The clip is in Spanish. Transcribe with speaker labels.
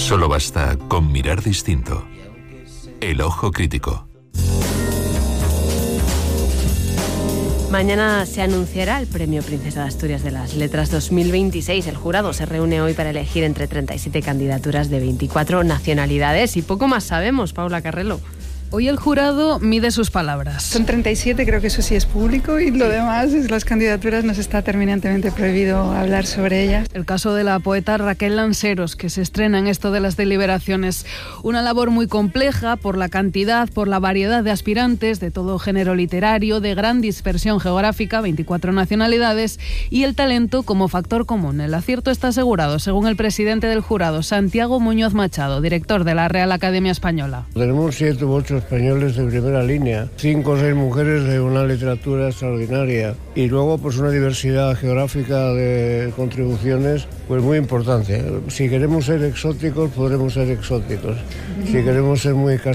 Speaker 1: Solo basta con mirar distinto. El ojo crítico.
Speaker 2: Mañana se anunciará el Premio Princesa de Asturias de las Letras 2026. El jurado se reúne hoy para elegir entre 37 candidaturas de 24 nacionalidades y poco más sabemos, Paula Carrelo.
Speaker 3: Hoy el jurado mide sus palabras.
Speaker 4: Son 37, creo que eso sí es público, y lo demás, las candidaturas, nos está terminantemente prohibido hablar sobre ellas.
Speaker 3: El caso de la poeta Raquel Lanceros, que se estrena en esto de las deliberaciones. Una labor muy compleja por la cantidad, por la variedad de aspirantes, de todo género literario, de gran dispersión geográfica, 24 nacionalidades, y el talento como factor común. El acierto está asegurado, según el presidente del jurado, Santiago Muñoz Machado, director de la Real Academia Española.
Speaker 5: Tenemos 7 u 8 españoles de primera línea, 5 o 6 mujeres de una literatura extraordinaria y luego pues una diversidad geográfica de contribuciones pues muy importante. Si queremos ser exóticos, podremos ser exóticos. Si queremos ser muy